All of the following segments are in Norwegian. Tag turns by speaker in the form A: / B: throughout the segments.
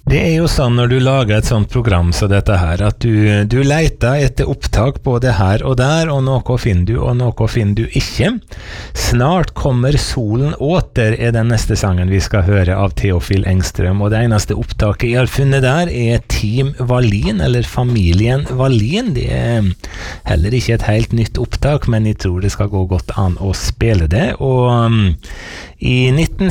A: Det jo sånn når du lager et sånt program så dette her, at du leter etter opptak både her og der, og noe finner du, og noe finner du ikke. Snart kommer solen åter den neste sangen vi skal høre av Theophil Engström, og det eneste opptaket jeg har funnet der Team Wallin, eller Familien Wallin. Det heller ikke et helt nytt opptak, men jeg tror det skal gå godt an å spille det, og i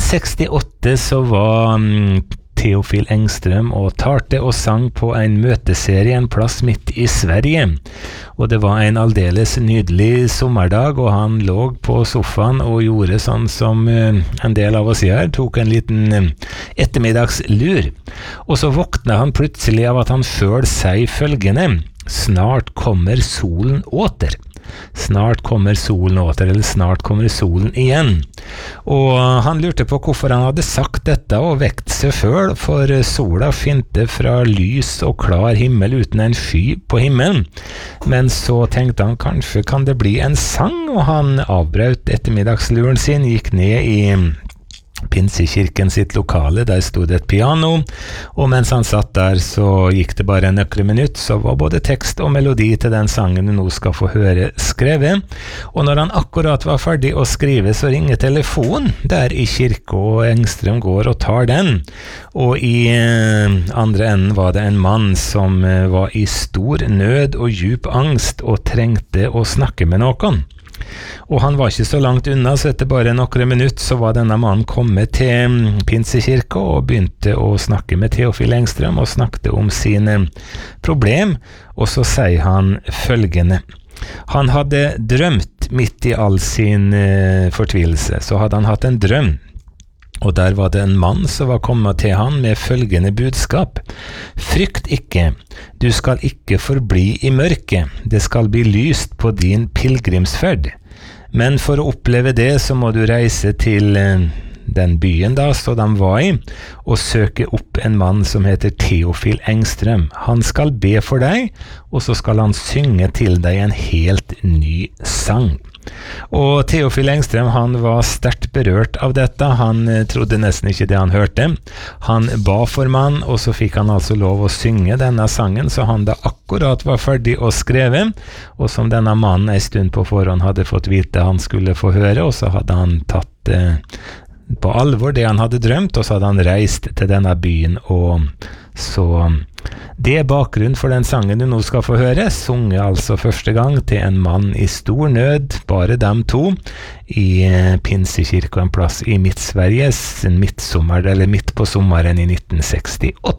A: 1968 så var Theophil Engström og talte og sang på en møteserie en plass midt i Sverige. Og det var en aldeles nydelig sommerdag, og han lå på sofaen og gjorde sånn som en del av oss gjør, tok en liten ettermiddagslur. Og så våkna han plutselig av at han følte seg følgende: snart kommer solen åter. Snart kommer solen åter, eller snart kommer solen igjen. Og han lurte på hvorfor han hadde sagt dette og vekt seg føl, for sola finte fra lys og klar himmel uten en sky på himmelen. Men så tenkte han kanskje kan det bli en sang, og han avbrøt ettermiddagsluren sin, gikk ned i Pinsekirken sitt lokale, der stod et piano, og mens han satt der så gikk det bare nøkre minutt, så var både tekst og melodi til den sangen du nå skal få høre skrevet. Og når han akkurat var ferdig å skrive, så ringer telefonen der i kirke, og Engström går og tar den. Og i andre enden var det en mann som var i stor nød og djup angst og trengte å snakke med noen. Og han var ikke så langt unna, så etter bare noen minutter så var denne mannen kommet til Pinsekirka og begynte å snakke med Theophil Engström og snakket om sine problem, og så sier han følgende: han hadde drømt midt i all sin fortvilelse, så hadde han hatt en drøm. Og der var det en mann som var kommet til han med følgende budskap: frykt ikke, du skal ikke forbli i mørket, det skal bli lyst på din pilgrimsferd. Men for å oppleve det så må du reise til den byen da, så de var i, og søke opp en mann som heter Theophil Engström. Han skal be for deg, og så skal han synge til deg en helt ny sang. Og Theophil Engström, han var sterkt berørt av dette. Han trodde nesten ikke det han hørte. Han ba for mann, og så fikk han altså lov å synge denne sangen, så han da akkurat var ferdig å skrive, og som denne mannen en stund på forhånd hadde fått vite han skulle få høre, og så hadde han tatt på alvor det han hadde drømt, og så hadde han reist til denne byen, og så det bakgrunn for den sangen du nå skal få høre, sunget altså første gang til en mann i stor nød, bare dem to, i Pinsekirka en plass i Midt-Sverige, midt på sommeren i 1968.